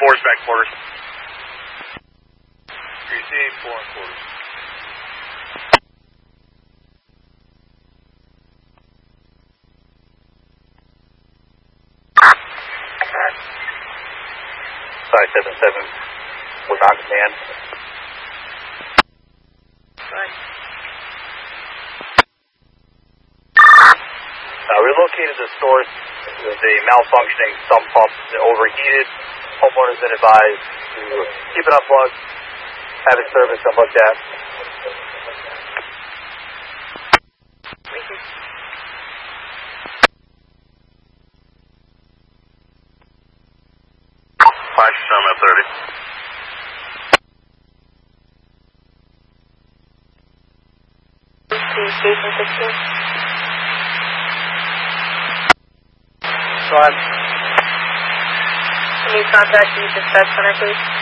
4's back quarters. Receive 4 and quarters. Sorry, 7-7 was on command. Right. We located the source with a malfunctioning sump pump that overheated. Homeowners been advised to keep it unplugged, have it serviced and looked at. Thank you. Flash some at 30. Station 16. Go on. Can you contact the dispatch center, please?